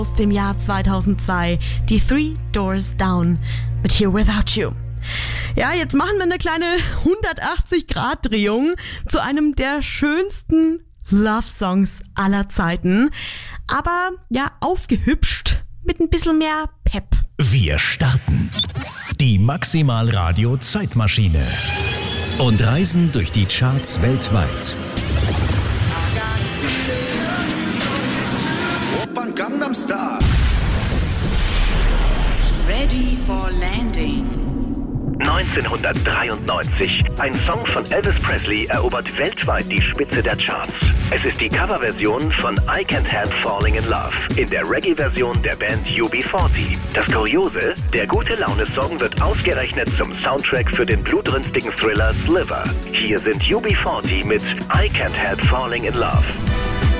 aus dem Jahr 2002, die Three Doors Down mit Here Without You. Ja, jetzt machen wir eine kleine 180-Grad-Drehung zu einem der schönsten Love-Songs aller Zeiten. Aber ja, aufgehübscht mit ein bisschen mehr Pep. Wir starten die Maximal Radio Zeitmaschine und reisen durch die Charts weltweit. Gangnam Style. Ready for landing. 1993. Ein Song von Elvis Presley erobert weltweit die Spitze der Charts. Es ist die Coverversion von I Can't Help Falling in Love in der Reggae-Version der Band UB40. Das Kuriose, der Gute-Laune-Song wird ausgerechnet zum Soundtrack für den blutrünstigen Thriller Sliver. Hier sind UB40 mit I Can't Help Falling in Love.